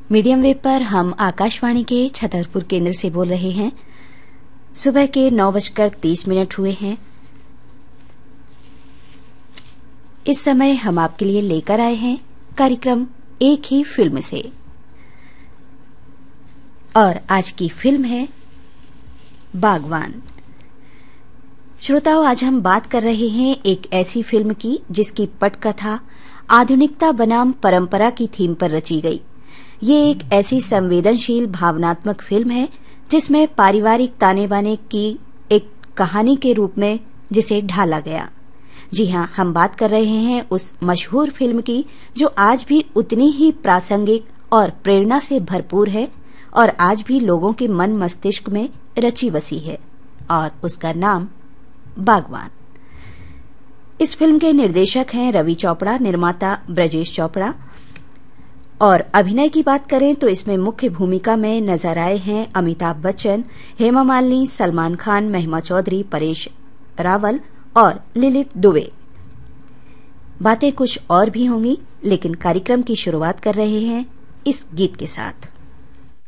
Medium wave पर हम आकाशवाणी के छतरपुर केंद्र से बोल रहे हैं। सुबह के 9:30 हुए हैं। इस समय हम आपके लिए लेकर आए हैं कार्यक्रम एक ही फिल्म से, और आज की फिल्म है बागवान। श्रोताओं, आज हम बात कर रहे हैं एक ऐसी फिल्म की जिसकी पटकथा आधुनिकता बनाम परंपरा की थीम पर रची गई। ये एक ऐसी संवेदनशील भावनात्मक फिल्म है जिसमें पारिवारिक ताने बाने की एक कहानी के रूप में जिसे ढाला गया। जी हां, हम बात कर रहे हैं उस मशहूर फिल्म की जो आज भी उतनी ही प्रासंगिक और प्रेरणा से भरपूर है और आज भी लोगों के मन मस्तिष्क में रची बसी है, और उसका नाम बागवान। इस फिल्म के निर्देशक हैं रवि चोपड़ा, निर्माता ब्रजेश चोपड़ा, और अभिनय की बात करें तो इसमें मुख्य भूमिका में नजर आए हैं अमिताभ बच्चन, हेमा मालिनी, सलमान खान, महिमा चौधरी, परेश रावल और लिलित दुबे। बातें कुछ और भी होंगी, लेकिन कार्यक्रम की शुरुआत कर रहे हैं इस गीत के साथ।